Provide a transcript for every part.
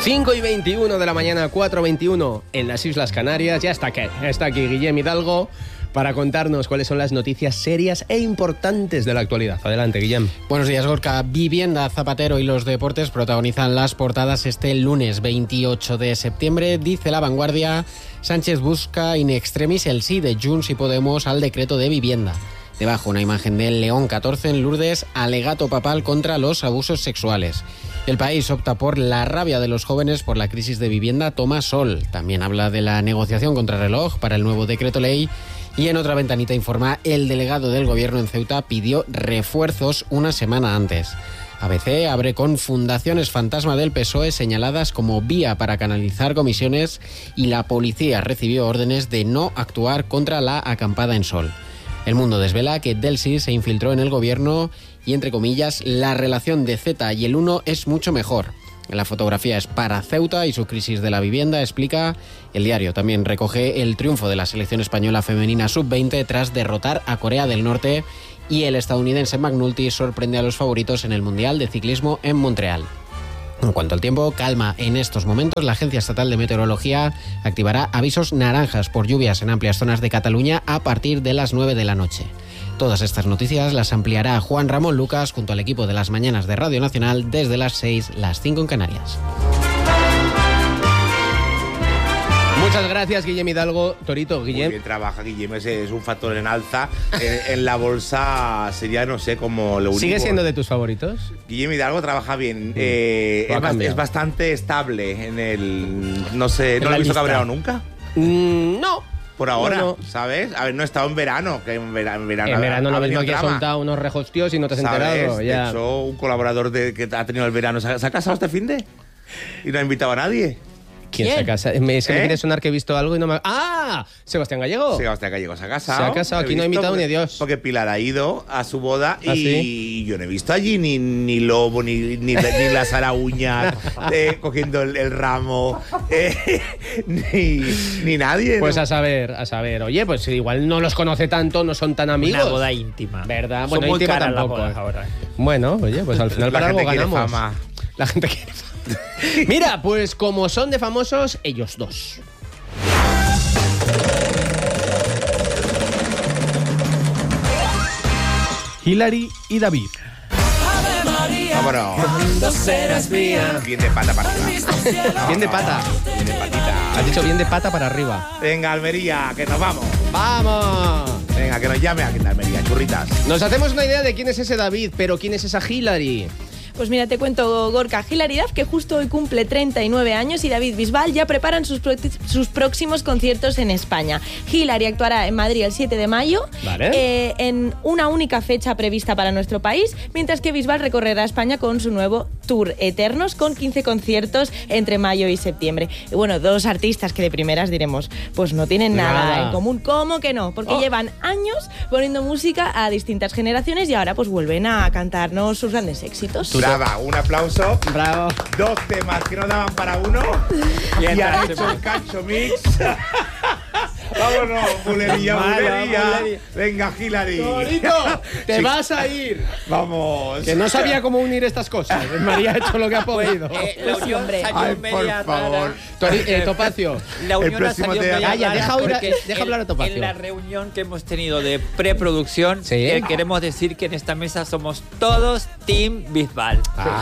5:21 de la mañana, 4:21 en las Islas Canarias. Ya está aquí Guillem Hidalgo para contarnos cuáles son las noticias serias e importantes de la actualidad. Adelante, Guillem. Buenos días, Gorka. Vivienda, Zapatero y los deportes protagonizan las portadas este lunes 28 de septiembre. Dice La Vanguardia, Sánchez busca in extremis el sí de Junts y Podemos al decreto de vivienda. Debajo una imagen del León 14 en Lourdes, alegato papal contra los abusos sexuales. El País opta por la rabia de los jóvenes por la crisis de vivienda, toma sol. También habla de la negociación contrarreloj para el nuevo decreto ley. Y en otra ventanita informa, el delegado del gobierno en Ceuta pidió refuerzos una semana antes. ABC abre con fundaciones fantasma del PSOE señaladas como vía para canalizar comisiones y la policía recibió órdenes de no actuar contra la acampada en Sol. El Mundo desvela que Delsi se infiltró en el gobierno y, entre comillas, la relación de Z y el 1 es mucho mejor. La fotografía es para Ceuta y su crisis de la vivienda, explica el diario. También recoge el triunfo de la selección española femenina sub-20 tras derrotar a Corea del Norte, y el estadounidense McNulty sorprende a los favoritos en el Mundial de Ciclismo en Montreal. En cuanto al tiempo, calma en estos momentos. La Agencia Estatal de Meteorología activará avisos naranjas por lluvias en amplias zonas de Cataluña a partir de las 9 de la noche. Todas estas noticias las ampliará Juan Ramón Lucas junto al equipo de las mañanas de Radio Nacional desde las 6, las 5 en Canarias. Muchas gracias, Guillem Hidalgo. Torito, Guillem. Muy bien trabaja, Guillem. Ese es un factor en alza. En la bolsa sería, no sé, como lo único. ¿Sigue siendo de tus favoritos? Guillem Hidalgo trabaja bien. Es bastante estable en el... No sé, ¿no lo he visto cabreado nunca? No. Por ahora, no. ¿Sabes? A ver, no he estado en verano, que en verano no ha venido aquí a soltar unos rejostios y no te has enterado. Ya. De hecho, un colaborador que ha tenido el verano, ¿se ha casado este finde? Y no ha invitado a nadie. ¿Quién se casa? Es que me quiere sonar que he visto algo y no me... ¡Ah! ¿Sebastián Gallego? Sebastián Gallego se ha casado. Se ha casado, aquí no ha invitado ni a Dios. Porque Pilar ha ido a su boda y ¿sí? Yo no he visto allí ni lobo, ni la Sara Uñas cogiendo el ramo, ni nadie. Pues ¿no? a saber. Oye, pues igual no los conoce tanto, no son tan amigos. Una boda íntima. ¿Verdad? Son bueno, muy íntima caras tampoco. Las bodas ahora. Bueno, oye, pues al final para algo ganamos. Fama. La gente quiere fama. Mira, pues como son de famosos, ellos dos. Hilary y David. Vámonos. Bien de pata para arriba. Bien de pata. Bien de patita. Has dicho bien de pata para arriba. Venga, Almería, que nos vamos. ¡Vamos! Venga, que nos llame aquí en Almería, churritas. Nos hacemos una idea de quién es ese David, pero quién es esa Hilary. Pues mira, te cuento, Gorka. Hilary Duff, que justo hoy cumple 39 años, y David Bisbal ya preparan sus próximos conciertos en España. Hilary actuará en Madrid el 7 de mayo, vale. En una única fecha prevista para nuestro país, mientras que Bisbal recorrerá España con su nuevo Tour Eternos, con 15 conciertos entre mayo y septiembre. Y bueno, dos artistas que de primeras diremos, pues no tienen nada en común. ¿Cómo que no? Porque llevan años poniendo música a distintas generaciones y ahora pues vuelven a cantarnos sus grandes éxitos. Brava, un aplauso. Bravo. 2 temas que no daban para uno y han hecho un cacho mix. Vámonos, bulería. Venga, Hilary. Torito, te vas a ir. Vamos. Que no sabía cómo unir estas cosas. María ha hecho lo que ha podido. La unión Ay, por favor. Topacio. La unión El próximo ha salido te- media deja rara porque hablar a Topacio. en la reunión que hemos tenido de preproducción, ¿Sí? queremos decir que en esta mesa somos todos Team Bisbal.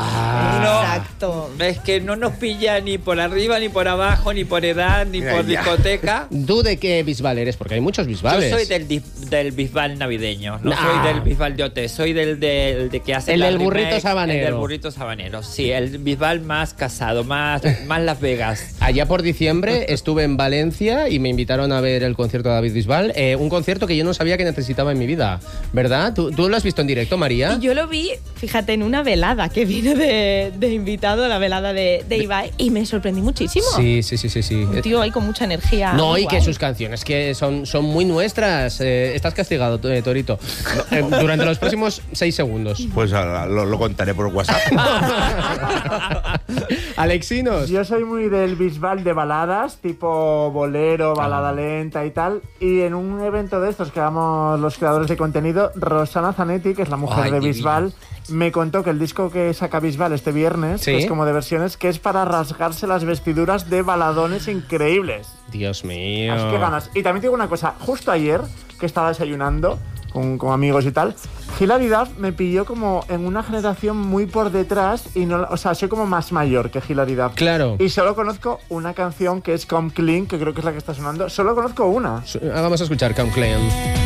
Exacto. Es que no nos pilla ni por arriba, ni por abajo, ni por edad, ni Mira, por ya. discoteca. ¿Tú de qué Bisbal eres? Porque hay muchos Bisbales. Yo soy del Bisbal navideño, no Nah. soy del Bisbal de OT, soy del de que hace El la del remake, burrito sabanero. El del burrito sabanero, sí, el Bisbal más casado, más Las Vegas. Allá por diciembre estuve en Valencia y me invitaron a ver el concierto de David Bisbal. Un concierto que yo no sabía que necesitaba en mi vida, ¿verdad? ¿Tú lo has visto en directo, María? Y yo lo vi, fíjate, en una velada que vino de invitado a la velada de Ibai, y me sorprendí muchísimo. Sí. Un tío ahí con mucha energía. No, muy y que guay. sus canciones que son muy nuestras. Estás castigado, Torito. Durante los próximos 6 segundos. Pues ahora lo contaré por WhatsApp. Alexinos. Yo soy muy del Bisbal de baladas, tipo bolero, balada lenta y tal. Y en un evento de estos que damos los creadores de contenido, Rosana Zanetti, que es la mujer de Bisbal, me contó que el disco que saca Bisbal este viernes, que es como de versiones, que es para rasgarse las vestiduras de baladones increíbles. Dios mío. Así que ganas. Y también te digo una cosa, justo ayer, que estaba desayunando con amigos y tal, Hilary Duff me pilló como en una generación muy por detrás y no, o sea, soy como más mayor que Hilary Duff. Claro. Y solo conozco una canción que es Come Clean, que creo que es la que está sonando. Solo conozco una. Vamos a escuchar Come Clean.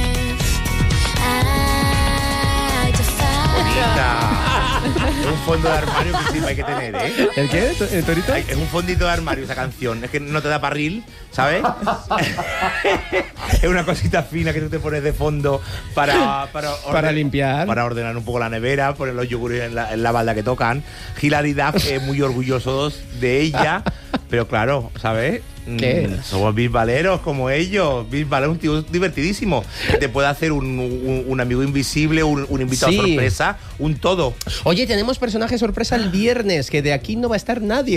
Es un fondo de armario que sí hay que tener, ¿eh? ¿El qué, el Torito? Es un fondito de armario esa canción. Es que no te da parril, ¿sabes? Es una cosita fina que tú te pones de fondo para limpiar. Para ordenar un poco la nevera, poner los yogures en la balda que tocan. Hilary Duff es muy orgullosos de ella, pero claro, ¿sabes? ¿Qué? Somos bisbaleros como ellos. Bisbal es un tío divertidísimo. Te puede hacer un amigo invisible, un invitado sorpresa, un todo. Oye, tenemos personaje sorpresa el viernes, que de aquí no va a estar nadie.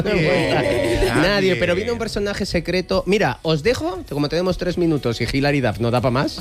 Nadie, pero viene un personaje secreto. Mira, os dejo, como tenemos 3 minutos y Hilary Duff no da para más,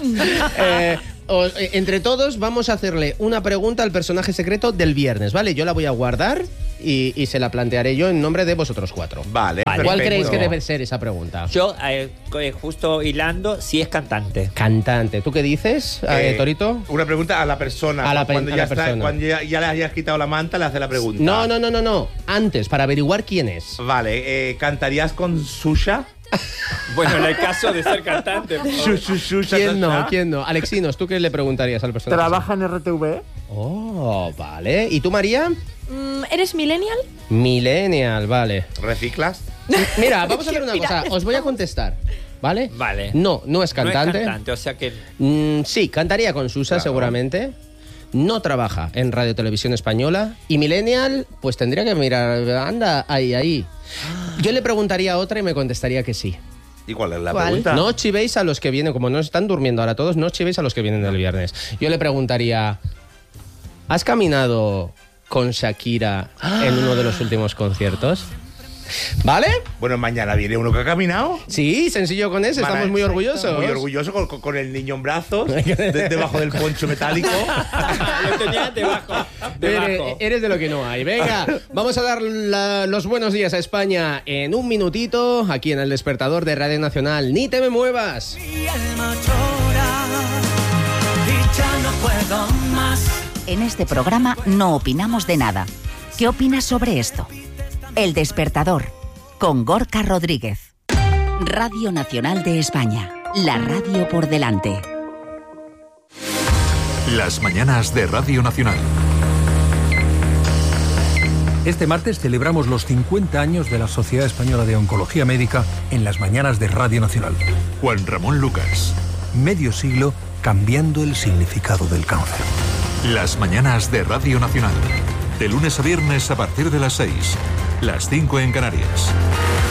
entre todos vamos a hacerle una pregunta al personaje secreto del viernes, ¿vale? Yo la voy a guardar y se la plantearé yo en nombre de vosotros 4. Vale. ¿Cuál creéis que debe ser esa pregunta? Yo, justo hilando, si es cantante. Cantante. ¿Tú qué dices, Torito? Una pregunta a la persona. Cuando ya le hayas quitado la manta, le hace la pregunta. No. Antes, para averiguar quién es. Vale. ¿Cantarías con Susha? Bueno, en el caso de ser cantante. ¿Quién no? Alexinos, ¿tú qué le preguntarías al personaje? ¿Trabaja en RTV? Oh, vale. ¿Y tú, María? ¿Eres millennial? Millennial, vale. ¿Reciclas? Mira, vamos a hacer una cosa. Os voy a contestar, ¿vale? Vale. No es cantante. No es cantante, o sea que... Sí, cantaría con Susa, claro, seguramente. No trabaja en Radio Televisión Española. Y millennial, pues tendría que mirar. Anda, ahí. Yo le preguntaría a otra y me contestaría que sí. ¿Y cuál es la pregunta? No chivéis a los que vienen, como no están durmiendo ahora todos, no chivéis a los que vienen del viernes. Yo le preguntaría, ¿has caminado con Shakira en uno de los últimos conciertos? ¿Vale? Bueno, mañana viene uno que ha caminado. Sí, sencillo con ese, estamos muy orgullosos. Muy orgulloso con el niño en brazos, debajo del poncho metálico. Lo tenía debajo. Eres de lo que no hay. Venga, vamos a dar los buenos días a España en un minutito, aquí en El Despertador de Radio Nacional. ¡Ni te me muevas! En este programa no opinamos de nada. ¿Qué opinas sobre esto? El Despertador, con Gorka Rodríguez. Radio Nacional de España, la radio por delante. Las mañanas de Radio Nacional. Este martes celebramos los 50 años de la Sociedad Española de Oncología Médica en las mañanas de Radio Nacional. Juan Ramón Lucas. Medio siglo cambiando el significado del cáncer. Las mañanas de Radio Nacional. De lunes a viernes a partir de las 6. Las 5 en Canarias.